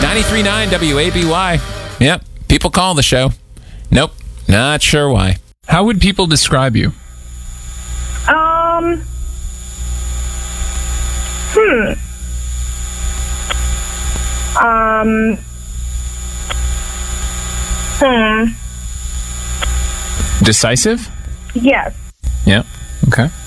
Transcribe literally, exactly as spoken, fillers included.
ninety-three point nine W A B Y. Yep, people call the show. Nope, not sure why. How would people describe you? Um. Hmm. Um. Hmm. Decisive? Yes. Yeah. Okay.